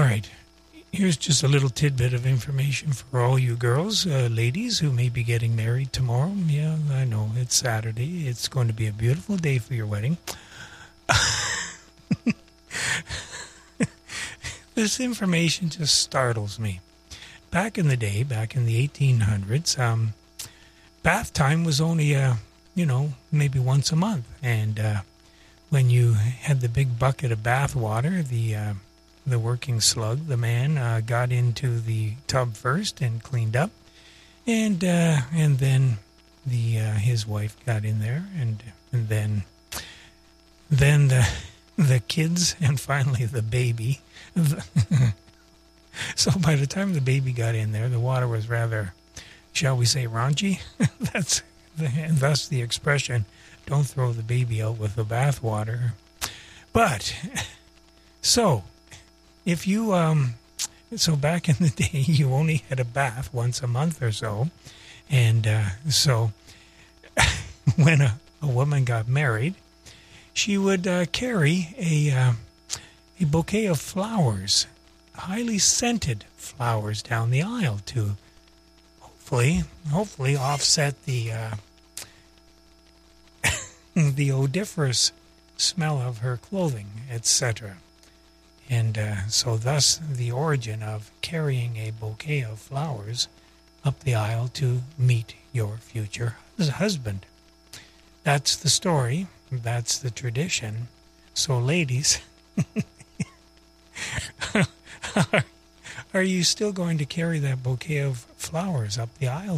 right. Here's just a little tidbit of information for all you girls, ladies who may be getting married tomorrow. Yeah, I know, it's Saturday. It's going to be a beautiful day for your wedding. This information just startles me. Back in the day, back in the 1800s, bath time was only, maybe once a month. And when you had the big bucket of bath water, the working slug, the man, got into the tub first and cleaned up, and then his wife got in there, and then the kids, and finally the baby. So by the time the baby got in there, the water was rather, shall we say, raunchy. And thus the expression, "Don't throw the baby out with the bath water." But so. If you, so back in the day, you only had a bath once a month or so. And so when a woman got married, she would carry a bouquet of flowers, highly scented flowers, down the aisle to hopefully offset the the odoriferous smell of her clothing, etc. And so thus the origin of carrying a bouquet of flowers up the aisle to meet your future husband. That's the story. That's the tradition. So ladies, are you still going to carry that bouquet of flowers up the aisle